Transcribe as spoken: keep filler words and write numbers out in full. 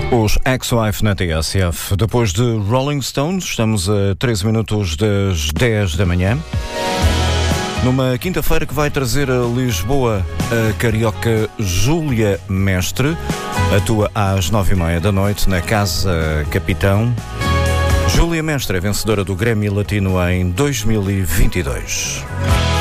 Os Ex-Wife na T S F. Depois de Rolling Stones, estamos a treze minutos das dez da manhã. Numa quinta-feira que vai trazer a Lisboa a carioca Júlia Mestre. Atua às nove e meia da noite na Casa Capitão. Júlia Mestre é vencedora do Grammy Latino em dois mil e vinte e dois.